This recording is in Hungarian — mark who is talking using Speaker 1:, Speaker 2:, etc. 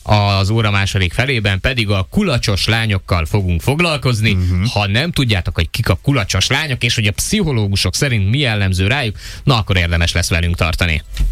Speaker 1: Az óra második felében pedig a kulacsos lányokkal fogunk foglalkozni. Ha nem tudjátok, hogy kik a kulacsos lányok, és hogy a pszichológusok szerint mi jellemző rájuk, na akkor érdemes lesz velünk tartani.